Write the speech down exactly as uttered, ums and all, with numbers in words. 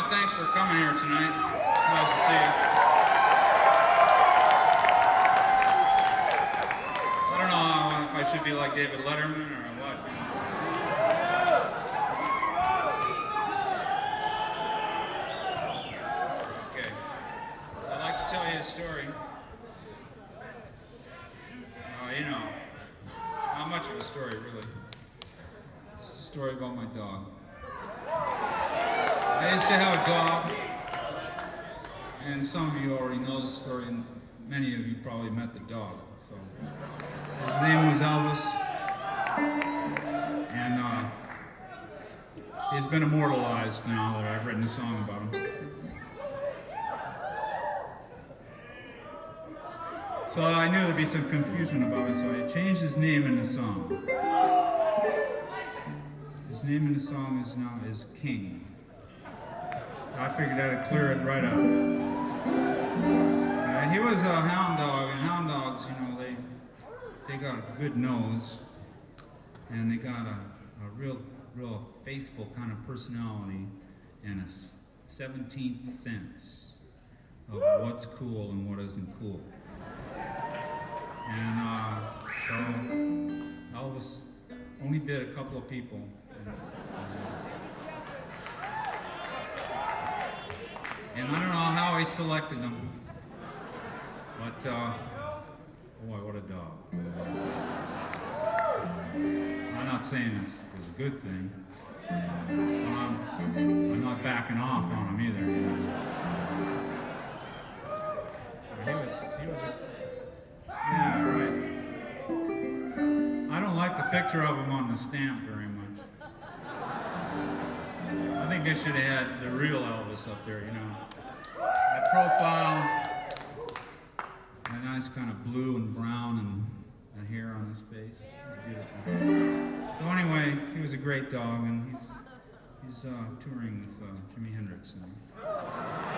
Uh, thanks for coming here tonight. It's nice to see you. I don't know if I should be like David Letterman or what. You know. Okay. So I'd like to tell you a story. Uh, you know, not much of a story, really. It's a story about my dog. I used to have a dog, and some of you already know the story, and many of you probably met the dog. So his name was Elvis, and uh, he's been immortalized now that I've written a song about him. So I knew there'd be some confusion about it, so I changed his name in the song. His name in the song is now is King. I figured I'd clear it right up. Uh, he was a hound dog, and hound dogs, you know, they they got a good nose, and they got a, a real, real faithful kind of personality, and a seventeenth sense of what's cool and what isn't cool. And uh, so Elvis only bit a couple of people. And I don't know how he selected them, but uh, boy, what a dog. I'm not saying this was a good thing. Um, I'm not backing off on him either. You know. He was, he was a, yeah, right. I don't like the picture of him on the stamp very much. I think they should have had the real Elvis up there, you know. That profile, that nice kind of blue and brown and, and hair on his face. It's beautiful. So anyway, he was a great dog, and he's he's uh, touring with uh, Jimi Hendrix now.